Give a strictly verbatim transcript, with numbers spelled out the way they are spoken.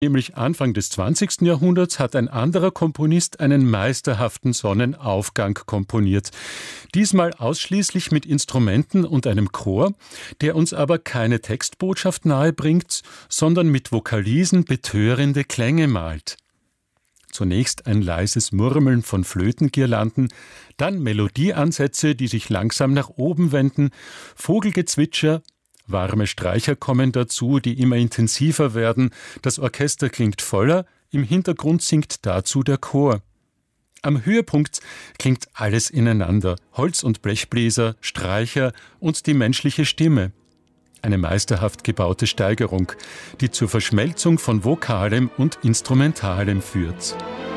Nämlich Anfang des zwanzigsten Jahrhunderts hat ein anderer Komponist einen meisterhaften Sonnenaufgang komponiert. Diesmal ausschließlich mit Instrumenten und einem Chor, der uns aber keine Textbotschaft nahebringt, sondern mit Vokalisen betörende Klänge malt. Zunächst ein leises Murmeln von Flötengirlanden, dann Melodieansätze, die sich langsam nach oben wenden, Vogelgezwitscher, warme Streicher kommen dazu, die immer intensiver werden, das Orchester klingt voller, im Hintergrund singt dazu der Chor. Am Höhepunkt klingt alles ineinander, Holz- und Blechbläser, Streicher und die menschliche Stimme. Eine meisterhaft gebaute Steigerung, die zur Verschmelzung von Vokalem und Instrumentalem führt.